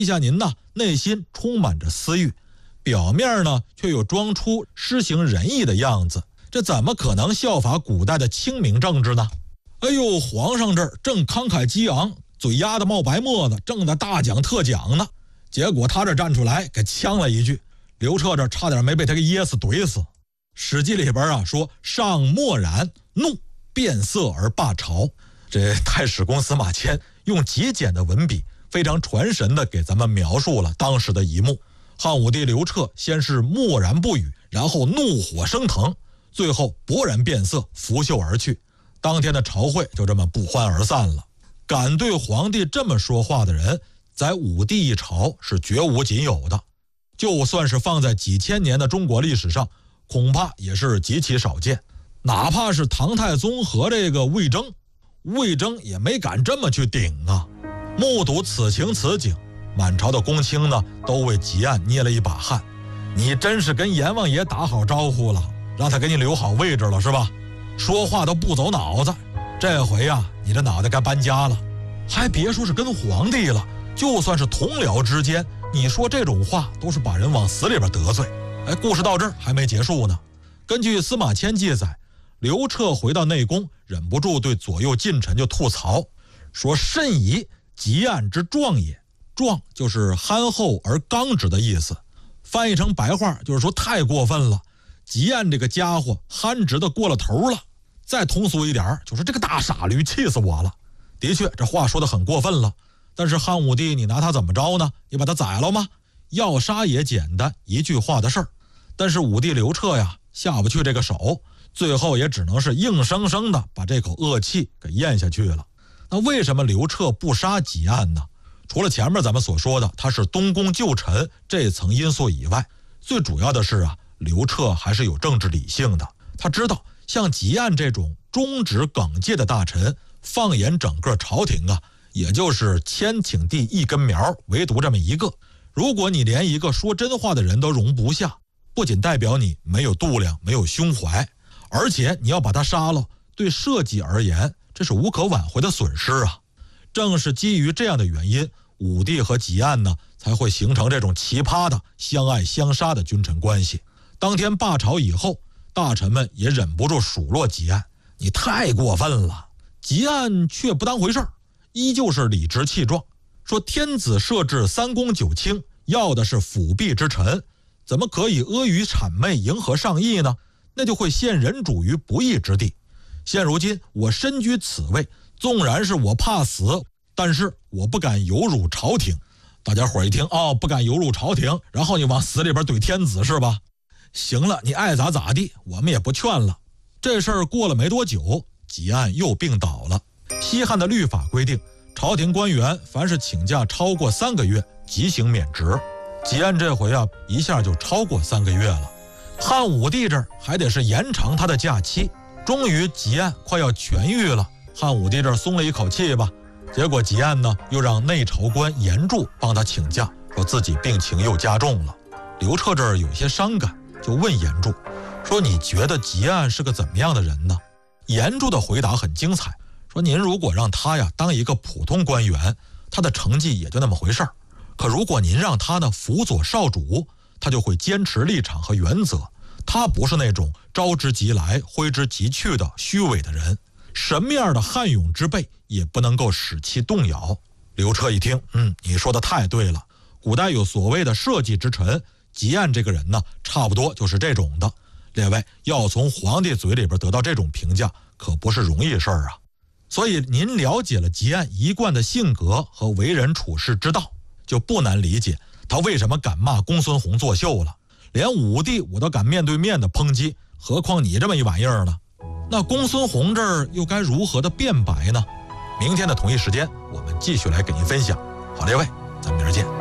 陛下您呢内心充满着私欲，表面呢却又装出施行仁义的样子，这怎么可能效法古代的清明政治呢？哎呦，皇上这儿正慷慨激昂，嘴丫子冒白沫子，正在大讲特讲呢，结果他这站出来给呛了一句，刘彻这差点没被他给噎死怼死。史记里边啊说，上默然怒，变色而罢朝。这太史公司马迁用极简的文笔，非常传神的给咱们描述了当时的一幕。汉武帝刘彻先是默然不语，然后怒火升腾，最后勃然变色，拂袖而去。当天的朝会就这么不欢而散了。敢对皇帝这么说话的人，在武帝一朝是绝无仅有的，就算是放在几千年的中国历史上，恐怕也是极其少见。哪怕是唐太宗和这个魏征也没敢这么去顶啊。目睹此情此景，满朝的公卿呢都为汲黯捏了一把汗。你真是跟阎王爷打好招呼了，让他给你留好位置了是吧？说话都不走脑子，这回呀你这脑袋该搬家了。还别说是跟皇帝了，就算是同僚之间，你说这种话都是把人往死里边得罪。故事到这儿还没结束呢。根据司马迁记载，刘彻回到内宫，忍不住对左右近臣就吐槽，说甚夷汲黯之壮也。壮就是憨厚而刚直的意思，翻译成白话就是说太过分了，汲黯这个家伙憨直的过了头了。再通俗一点，就是这个大傻驴气死我了。的确这话说得很过分了，但是汉武帝你拿他怎么着呢？你把他宰了吗？要杀也简单，一句话的事儿。但是武帝刘彻呀下不去这个手，最后也只能是硬生生的把这口恶气给咽下去了。那为什么刘彻不杀汲黯呢？除了前面咱们所说的他是东宫旧臣这层因素以外，最主要的是啊，刘彻还是有政治理性的。他知道像汲黯这种忠直耿介的大臣，放眼整个朝廷啊，也就是千顷地一根苗，唯独这么一个。如果你连一个说真话的人都容不下，不仅代表你没有度量，没有胸怀，而且你要把他杀了，对社稷而言这是无可挽回的损失啊。正是基于这样的原因，武帝和汲黯呢才会形成这种奇葩的相爱相杀的君臣关系。当天罢朝以后，大臣们也忍不住数落汲黯，你太过分了。汲黯却不当回事儿，依旧是理直气壮，说天子设置三公九卿，要的是辅弼之臣，怎么可以阿谀谄媚，迎合上意呢？那就会陷人主于不义之地。现如今我身居此位，纵然是我怕死，但是我不敢有辱朝廷。大家伙一听，不敢有辱朝廷，然后你往死里边怼天子是吧？行了，你爱咋咋地，我们也不劝了。这事儿过了没多久，汲黯又病倒了。西汉的律法规定，朝廷官员凡是请假超过3个月，即行免职。汲黯这回啊，一下就超过3个月了。汉武帝这儿还得是延长他的假期。终于汲黯快要痊愈了，汉武帝这儿松了一口气吧。结果汲黯呢，又让内朝官严柱帮他请假，说自己病情又加重了。刘彻这儿有些伤感，就问严柱说，你觉得汲黯是个怎么样的人呢？严柱的回答很精彩，说您如果让他呀当一个普通官员，他的成绩也就那么回事儿。可如果您让他呢辅佐少主，他就会坚持立场和原则。他不是那种招之即来挥之即去的虚伪的人，什么样的悍勇之辈也不能够使其动摇。刘彻一听，你说的太对了，古代有所谓的社稷之臣，汲黯这个人呢差不多就是这种的。列位，要从皇帝嘴里边得到这种评价可不是容易事儿啊。所以您了解了汲黯一贯的性格和为人处事之道，就不难理解他为什么敢骂公孙弘作秀了。连武帝我都敢面对面的抨击，何况你这么一玩意儿呢？那公孙弘这儿又该如何的辩白呢？明天的同一时间我们继续来给您分享。好，列位，咱们明儿见。